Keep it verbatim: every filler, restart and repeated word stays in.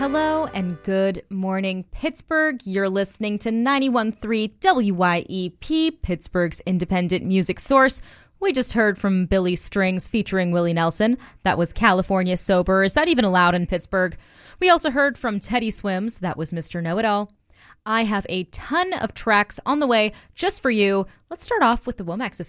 Hello and good morning, Pittsburgh. You're listening to ninety-one point three W Y E P, Pittsburgh's independent music source. We just heard from Billy Strings featuring Willie Nelson. That was California Sober. Is that even allowed in Pittsburgh? We also heard from Teddy Swims. That was Mister Know-It-All. I have a ton of tracks on the way just for you. Let's start off with the Womack sisters.